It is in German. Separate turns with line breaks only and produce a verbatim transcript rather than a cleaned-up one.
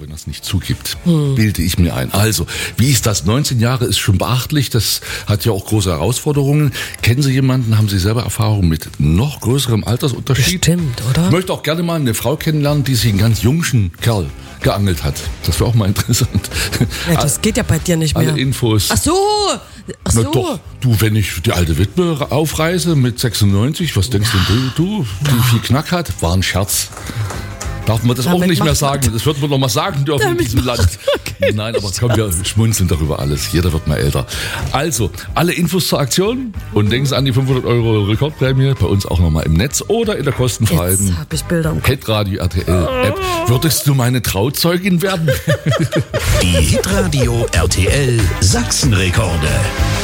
wenn er es nicht zugibt. Hm. Bilde ich mir ein. Also, wie ist das? neunzehn Jahre ist schon beachtlich. Das hat ja auch große Herausforderungen. Kennen Sie jemanden, haben Sie selber Erfahrung mit noch größerem Altersunterschied?
Stimmt, oder?
Ich möchte auch gerne mal eine Frau kennenlernen, die sich einen ganz jungen Kerl geangelt hat. Das wäre auch mal interessant.
Ja, das geht ja bei dir nicht mehr.
Alle Infos.
Ach so, ach so.
Na doch, du, wenn ich die alte Witwe aufreiße mit sechsundneunzig, was denkst ja. denn du, du, die viel Knack hat? War ein Scherz. Darf man das Damit auch nicht mehr sagen? Das wird man doch mal sagen dürfen in diesem Land. Okay, nein, aber komm, wir schmunzeln darüber alles. Jeder wird mal älter. Also, alle Infos zur Aktion und denken Sie an die fünfhundert Euro Rekordprämie. Bei uns auch nochmal im Netz oder in der kostenfreien
Jetzt hab ich Bilder im Kopf.
Hitradio R T L App. Würdest du meine Trauzeugin werden?
Die Hitradio R T L Sachsenrekorde.